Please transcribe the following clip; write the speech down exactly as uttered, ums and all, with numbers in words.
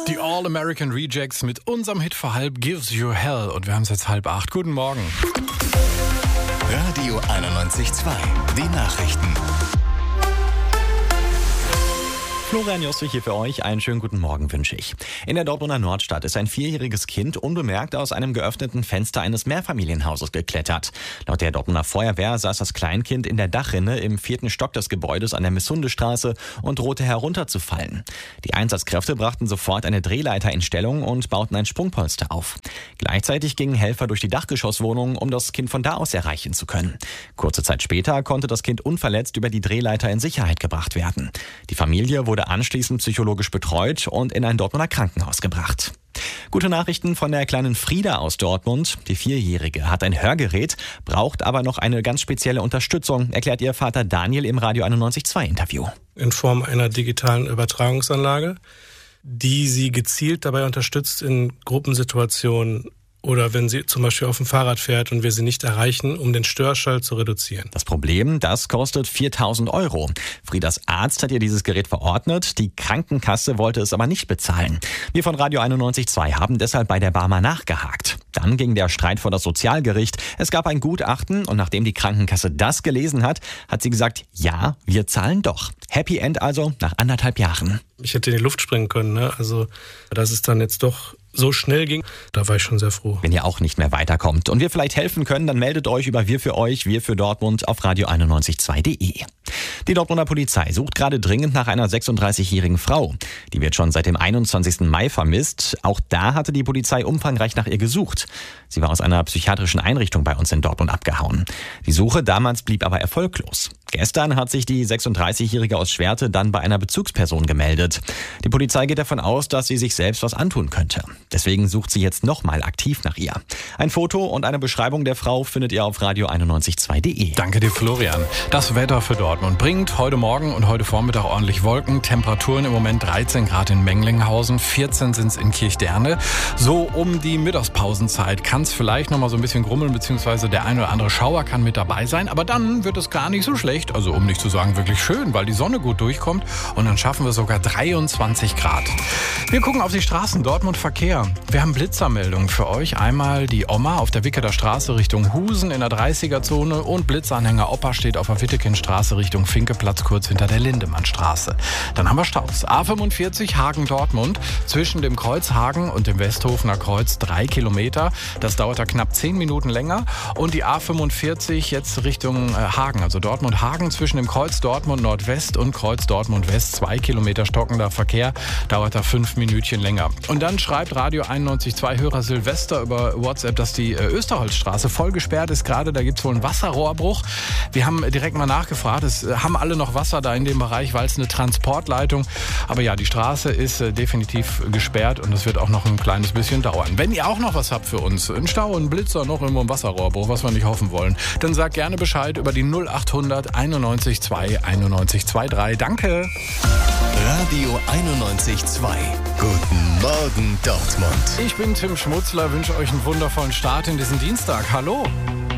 Die All-American Rejects mit unserem Hit für halb Gives You Hell. Und wir haben es jetzt halb acht. Guten Morgen. Radio einundneunzig Komma zwei. Die Nachrichten. Florian Jostrich hier für euch. Einen schönen guten Morgen wünsche ich. In der Dortmunder Nordstadt ist ein vierjähriges Kind unbemerkt aus einem geöffneten Fenster eines Mehrfamilienhauses geklettert. Laut der Dortmunder Feuerwehr saß das Kleinkind in der Dachrinne im vierten Stock des Gebäudes an der Missundestraße und drohte herunterzufallen. Die Einsatzkräfte brachten sofort eine Drehleiter in Stellung und bauten ein Sprungpolster auf. Gleichzeitig gingen Helfer durch die Dachgeschosswohnung, um das Kind von da aus erreichen zu können. Kurze Zeit später konnte das Kind unverletzt über die Drehleiter in Sicherheit gebracht werden. Die Familie wurde anschließend psychologisch betreut und in ein Dortmunder Krankenhaus gebracht. Gute Nachrichten von der kleinen Frieda aus Dortmund. Die Vierjährige hat ein Hörgerät, braucht aber noch eine ganz spezielle Unterstützung, erklärt ihr Vater Daniel im Radio einundneunzig Komma zwei Interview. In Form einer digitalen Übertragungsanlage, die sie gezielt dabei unterstützt, in Gruppensituationen oder wenn sie zum Beispiel auf dem Fahrrad fährt und wir sie nicht erreichen, um den Störschall zu reduzieren. Das Problem, das kostet viertausend Euro. Friedas Arzt hat ihr dieses Gerät verordnet, die Krankenkasse wollte es aber nicht bezahlen. Wir von Radio einundneunzig Komma zwei haben deshalb bei der Barmer nachgehakt. Dann ging der Streit vor das Sozialgericht. Es gab ein Gutachten und nachdem die Krankenkasse das gelesen hat, hat sie gesagt, ja, wir zahlen doch. Happy End also nach anderthalb Jahren. Ich hätte in die Luft springen können, ne? Also, dass es dann jetzt doch so schnell ging, da war ich schon sehr froh. Wenn ihr auch nicht mehr weiterkommt und wir vielleicht helfen können, dann meldet euch über Wir für euch, Wir für Dortmund auf radio einundneunzig Komma zwei Punkt de. Die Dortmunder Polizei sucht gerade dringend nach einer sechsunddreißigjährigen Frau. Die wird schon seit dem einundzwanzigsten Mai vermisst. Auch da hatte die Polizei umfangreich nach ihr gesucht. Sie war aus einer psychiatrischen Einrichtung bei uns in Dortmund abgehauen. Die Suche damals blieb aber erfolglos. Gestern hat sich die sechsunddreißigjährige aus Schwerte dann bei einer Bezugsperson gemeldet. Die Polizei geht davon aus, dass sie sich selbst was antun könnte. Deswegen sucht sie jetzt nochmal aktiv nach ihr. Ein Foto und eine Beschreibung der Frau findet ihr auf radio einundneunzig Komma zwei Punkt de. Danke dir, Florian. Das Wetter für Dortmund bringt heute Morgen und heute Vormittag ordentlich Wolken. Temperaturen im Moment dreizehn Grad in Menglinghausen, vierzehn sind es in Kirchderne. So um die Mittagspausenzeit kann es vielleicht noch mal so ein bisschen grummeln, beziehungsweise der ein oder andere Schauer kann mit dabei sein. Aber dann wird es gar nicht so schlecht, also um nicht zu sagen wirklich schön, weil die Sonne gut durchkommt und dann schaffen wir sogar dreiundzwanzig Grad. Wir gucken auf die Straßen Dortmund Verkehr. Wir haben Blitzermeldungen für euch. Einmal die Oma auf der Wicketer Straße Richtung Husen in der dreißiger-Zone und Blitzanhänger Opa steht auf der Wittekindstraße Richtung Finkeplatz kurz hinter der Lindemannstraße. Dann haben wir Staus. A fünfundvierzig Hagen-Dortmund zwischen dem Kreuz Hagen und dem Westhofener Kreuz drei Kilometer. Das dauert da knapp zehn Minuten länger. Und die A fünfundvierzig jetzt Richtung Hagen, also Dortmund-Hagen zwischen dem Kreuz Dortmund Nordwest und Kreuz Dortmund West. Zwei Kilometer stockender Verkehr, dauert da fünf Minütchen länger. Und dann schreibt Radio einundneunzig Komma zwei Hörer Silvester über WhatsApp, dass die äh, Österholzstraße voll gesperrt ist gerade. Da gibt es wohl einen Wasserrohrbruch. Wir haben direkt mal nachgefragt. Es äh, haben alle noch Wasser da in dem Bereich, weil es eine Transportleitung. Aber ja, die Straße ist äh, definitiv gesperrt und es wird auch noch ein kleines bisschen dauern. Wenn ihr auch noch was habt für uns, ein Stau, ein Blitzer, noch irgendwo ein Wasserrohrbruch, was wir nicht hoffen wollen, dann sagt gerne Bescheid über die null achthundert einundneunzig Komma zwei einundneunzig Komma drei. Danke. Radio einundneunzig Komma zwei. Guten Morgen, Dortmund. Ich bin Tim Schmutzler, wünsche euch einen wundervollen Start in diesen Dienstag. Hallo.